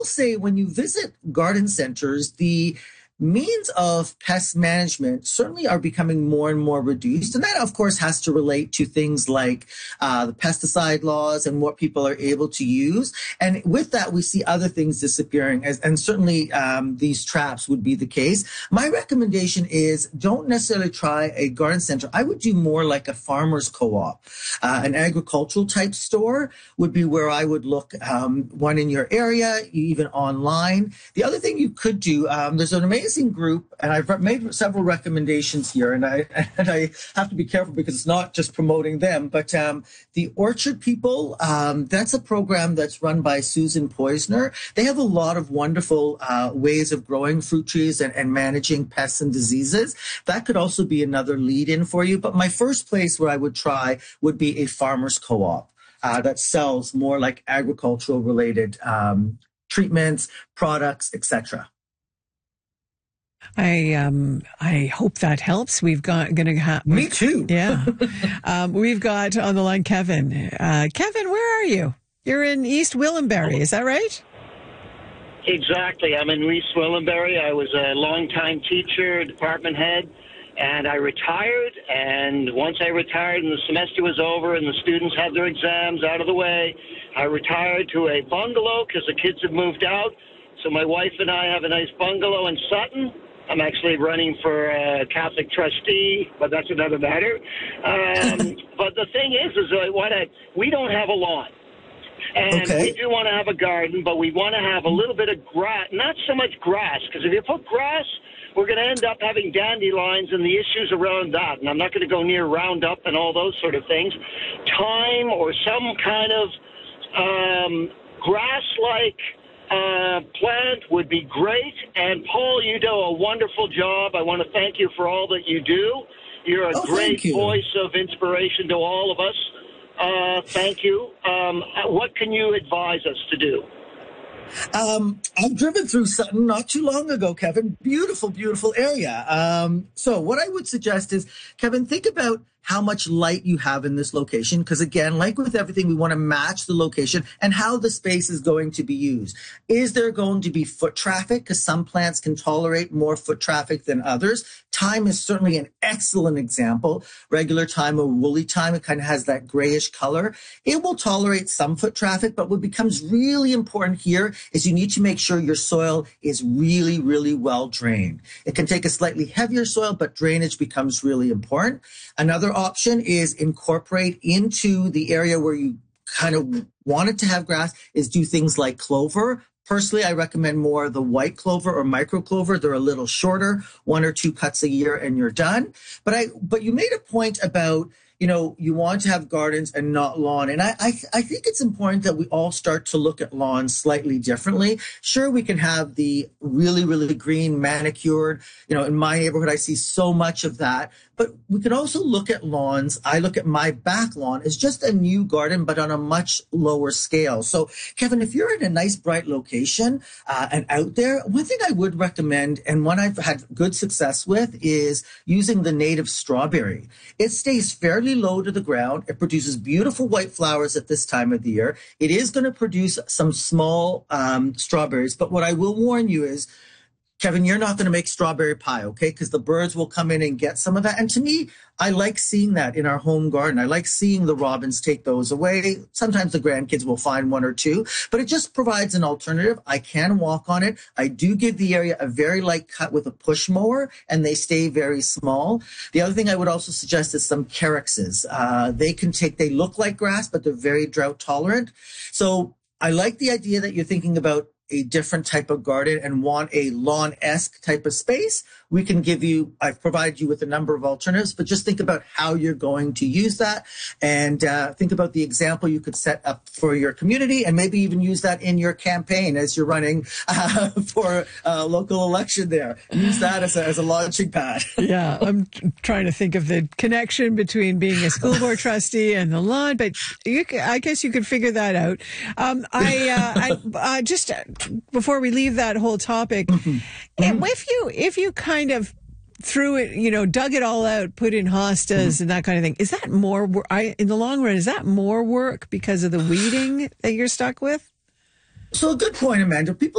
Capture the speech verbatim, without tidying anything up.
say when you visit garden centers, the means of pest management certainly are becoming more and more reduced. And that, of course, has to relate to things like uh, the pesticide laws and what people are able to use. And with that, we see other things disappearing, as, and certainly um, these traps would be the case. My recommendation is don't necessarily try a garden center. I would do more like a farmer's co-op. Uh, an agricultural type store would be where I would look, um, one in your area, even online. The other thing you could do, um, there's an amazing group, and I've made several recommendations here, and I and I have to be careful because it's not just promoting them, but um, the Orchard People, um, that's a program that's run by Susan Poisner. They have a lot of wonderful uh, ways of growing fruit trees and, and managing pests and diseases. That could also be another lead in for you. But my first place where I would try would be a farmer's co-op uh, that sells more like agricultural related um, treatments, products, et cetera. I um I hope that helps. We've got gonna have me too. Yeah, um, we've got on the line Kevin. Uh, Kevin, where are you? You're in East Willenbury, is that right? Exactly. I'm in East Willenbury. I was a longtime teacher, department head, and I retired. And once I retired and the semester was over and the students had their exams out of the way, I retired to a bungalow because the kids had moved out. So my wife and I have a nice bungalow in Sutton. I'm actually running for a Catholic trustee, but that's another matter. Um, but the thing is, is I want to, we don't have a lawn. And okay. We do want to have a garden, but we want to have a little bit of grass, not so much grass, because if you put grass, we're going to end up having dandelions and the issues around that. And I'm not going to go near Roundup and all those sort of things. Thyme or some kind of um, grass-like Uh, plant would be great. And Paul, you do a wonderful job. I want to thank you for all that you do. You're a oh, great you. voice of inspiration to all of us. Uh, thank you. Um, what can you advise us to do? Um, I've driven through Sutton not too long ago, Kevin. Beautiful, beautiful area. Um, so what I would suggest is, Kevin, think about how much light you have in this location. Because again, like with everything, we want to match the location and how the space is going to be used. Is there going to be foot traffic? Because some plants can tolerate more foot traffic than others. Thyme is certainly an excellent example. Regular thyme or woolly thyme, it kind of has that grayish color. It will tolerate some foot traffic, but what becomes really important here is you need to make sure your soil is really, really well drained. It can take a slightly heavier soil, but drainage becomes really important. Another option is incorporate into the area where you kind of wanted to have grass is do things like clover. Personally, I recommend more the white clover or micro clover. They're a little shorter, one or two cuts a year and you're done. But I, but you made a point about, you know, you want to have gardens and not lawn. And I, I, I think it's important that we all start to look at lawns slightly differently. Sure, we can have the really, really green manicured. You know, in my neighborhood, I see so much of that. But we could also look at lawns. I look at my back lawn as just a new garden, but on a much lower scale. So, Kevin, if you're in a nice, bright location uh, and out there, one thing I would recommend, and one I've had good success with, is using the native strawberry. It stays fairly low to the ground. It produces beautiful white flowers at this time of the year. It is going to produce some small um, strawberries, but what I will warn you is, Kevin, you're not going to make strawberry pie, okay? Because the birds will come in and get some of that. And to me, I like seeing that in our home garden. I like seeing the robins take those away. Sometimes the grandkids will find one or two, but it just provides an alternative. I can walk on it. I do give the area a very light cut with a push mower, and they stay very small. The other thing I would also suggest is some calyxes. Uh, they can take, they look like grass, but they're very drought tolerant. So I like the idea that you're thinking about a different type of garden and want a lawn-esque type of space. We can give you, I've provided you with a number of alternatives, but just think about how you're going to use that and uh, think about the example you could set up for your community and maybe even use that in your campaign as you're running uh, for a local election there. Use that as a, as a launching pad. Yeah, I'm trying to think of the connection between being a school board trustee and the lawn, but you, I guess you could figure that out. Um, I, uh, I uh, just before we leave that whole topic, mm-hmm. Mm-hmm. if you if you kind of threw it, you know, dug it all out, put in hostas mm-hmm. and that kind of thing, is that more work? I, in the long run, is that more work because of the weeding that you're stuck with? So a good point, Amanda. People